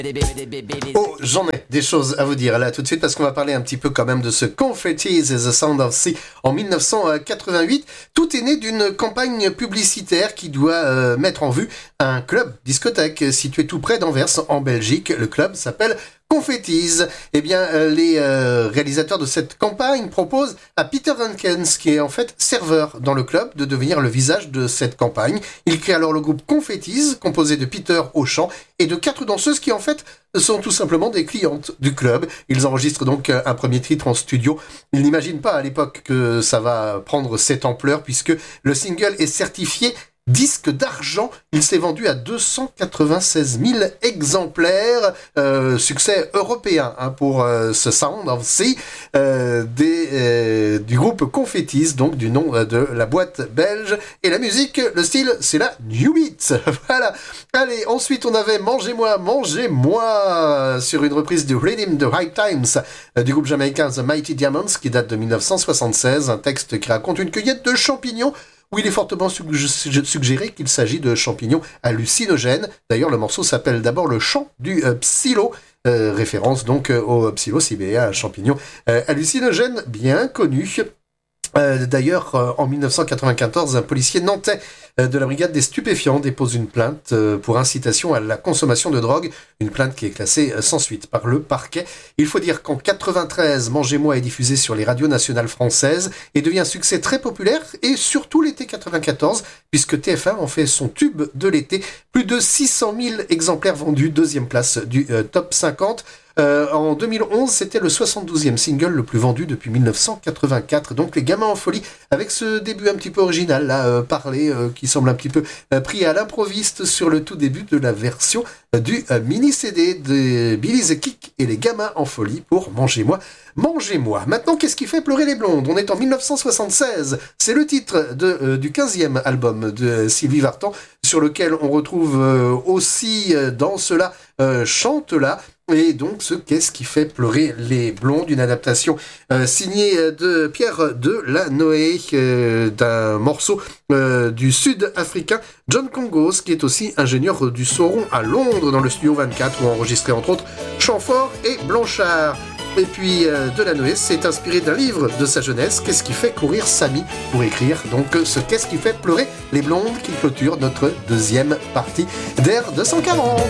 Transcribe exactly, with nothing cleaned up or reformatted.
Oh, j'en ai des choses à vous dire là tout de suite parce qu'on va parler un petit peu quand même de ce Confettis et The Sound of Sea en dix-neuf cent quatre-vingt-huit. Tout est né d'une campagne publicitaire qui doit euh, mettre en vue un club discothèque situé tout près d'Anvers en Belgique. Le club s'appelle Confettis. Eh bien, euh, les euh, réalisateurs de cette campagne proposent à Peter Hankens, qui est en fait serveur dans le club, de devenir le visage de cette campagne. Il crée alors le groupe Confettis, composé de Peter au chant et de quatre danseuses qui en fait sont tout simplement des clientes du club. Ils enregistrent donc un premier titre en studio. Ils n'imaginent pas à l'époque que ça va prendre cette ampleur puisque le single est certifié disque d'argent. Il s'est vendu à deux cent quatre-vingt-seize mille exemplaires. Euh, succès européen hein, pour euh, ce Sound of Sea euh, des, euh, du groupe Confettis, donc du nom euh, de la boîte belge. Et la musique, le style, c'est la New Beat. Voilà. Allez, ensuite on avait Mangez-moi, Mangez-moi sur une reprise du Rhythm the High Times euh, du groupe jamaïcain The Mighty Diamonds qui date de dix-neuf cent soixante-seize. Un texte qui raconte une cueillette de champignons où il est fortement suggéré qu'il s'agit de champignons hallucinogènes. D'ailleurs, le morceau s'appelle d'abord le chant du euh, psylo, euh, référence donc euh, au psilocybé, un champignon euh, hallucinogène bien connu. Euh, d'ailleurs, euh, en dix-neuf cent quatre-vingt-quatorze, un policier nantais euh, de la brigade des stupéfiants dépose une plainte euh, pour incitation à la consommation de drogue, une plainte qui est classée euh, sans suite par le parquet. Il faut dire qu'en quatre-vingt-treize, Mangez-moi est diffusé sur les radios nationales françaises et devient un succès très populaire, et surtout l'été quatre-vingt-quatorze, puisque T F un en fait son tube de l'été. Plus de six cent mille exemplaires vendus, deuxième place du euh, top cinquante. Euh, en deux mille onze, c'était le soixante-douzième single le plus vendu depuis dix-neuf cent quatre-vingt-quatre. Donc les gamins en folie, avec ce début un petit peu original, là, euh, parlé, euh, qui semble un petit peu euh, pris à l'improviste sur le tout début de la version euh, du euh, mini-C D de Billy the Kick et les gamins en folie pour Mangez-moi, Mangez-moi. Maintenant, qu'est-ce qui fait pleurer les blondes? On est en dix-neuf cent soixante-seize. C'est le titre de, euh, du quinzième album de euh, Sylvie Vartan, sur lequel on retrouve euh, aussi euh, dans cela, euh, chante-là. Et donc, ce Qu'est-ce qui fait pleurer les blondes, une adaptation euh, signée de Pierre Delanoë euh, d'un morceau euh, du sud-africain John Congos, qui est aussi ingénieur du Sauron à Londres, dans le studio vingt-quatre, où a enregistré entre autres Chamfort et Blanchard. Et puis euh, Delanoë s'est inspiré d'un livre de sa jeunesse, Qu'est-ce qui fait courir Samy, pour écrire donc ce Qu'est-ce qui fait pleurer les blondes, qui clôture notre deuxième partie d'Air deux cent quarante.